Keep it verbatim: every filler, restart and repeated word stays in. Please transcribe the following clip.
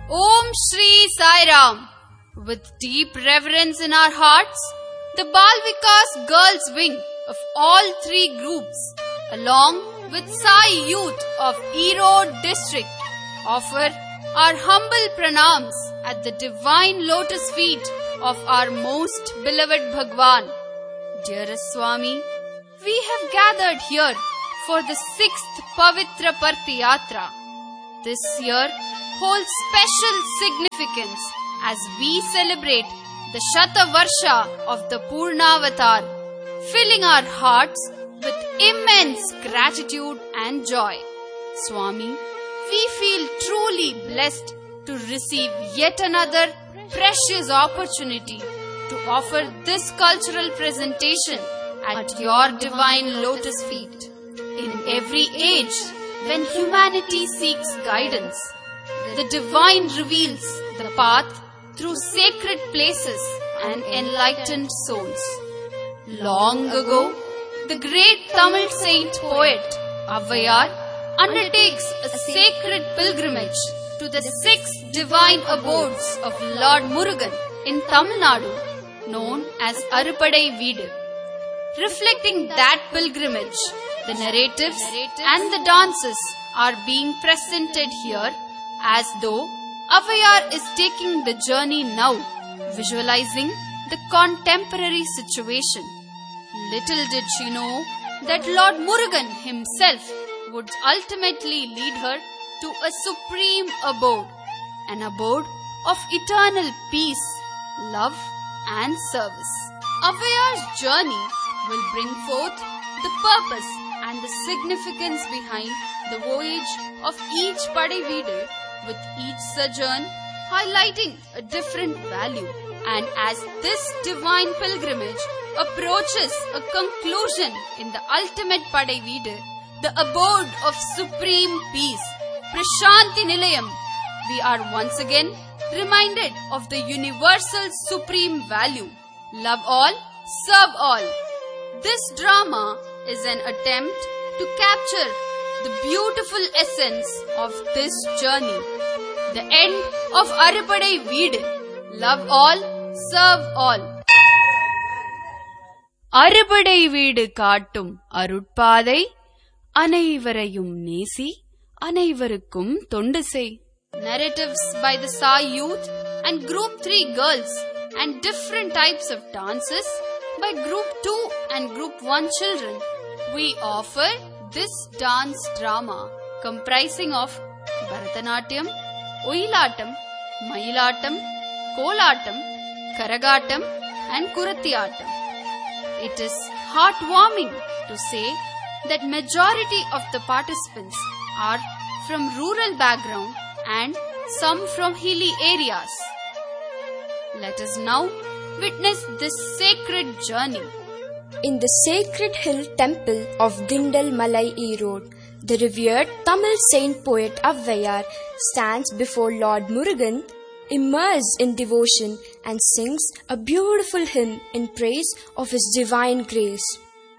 Om Shri Sai Ram. With deep reverence in our hearts, the Bal Vikas Girls Wing of all three groups, along with Sai Youth of Erode District, offer our humble pranams at the divine lotus feet of our most beloved Bhagwan. Dearest Swami, we have gathered here for the sixth Pavitra Parthi Yatra. This year holds special significance as we celebrate the Shatavarsha of the Purnavatar, filling our hearts with immense gratitude and joy. Swami, we feel truly blessed to receive yet another precious opportunity to offer this cultural presentation at your divine lotus feet. In every age, when humanity seeks guidance, the divine reveals the path through sacred places and enlightened souls. Long ago, the great Tamil saint poet Avvaiyar undertakes a sacred pilgrimage to the six divine abodes of Lord Murugan in Tamil Nadu, known as Arupadai Veedu. Reflecting that pilgrimage, the narratives and the dances are being presented here as though Avvaiyar is taking the journey now, visualizing the contemporary situation. Little did she know that Lord Murugan himself would ultimately lead her to a supreme abode, an abode of eternal peace, love and service. Avvaiyar's journey will bring forth the purpose and the significance behind the voyage of each Padai Veedu, with each sojourn highlighting a different value. And as this divine pilgrimage approaches a conclusion in the ultimate Padai Veedu, the abode of supreme peace, Prashanti Nilayam, we are once again reminded of the universal supreme value, love all, serve all. This drama is an attempt to capture the beautiful essence of this journey, the end of Arupadai Veedu, love all, serve all. அறுபடை வீடு காட்டும் அருட்பாதை, அனைவரையும் நேசி, அனைவருக்கும் தொண்டு செய். Narratives by the Sai Youth and Group three girls and different types of dances by Group two and Group one children. We offer this dance drama comprising of Bharatanatyam, Oyilatam, Mayilatam, Kolatam, Karagatam and Kurathiyatam. It is heartwarming to say that majority of the participants are from rural background and some from hilly areas. Let us now witness this sacred journey. In the sacred hill temple of Dindal Malai Erode, the revered Tamil saint poet Avvaiyar stands before Lord Murugan, immersed in devotion, and sings a beautiful hymn in praise of his divine grace.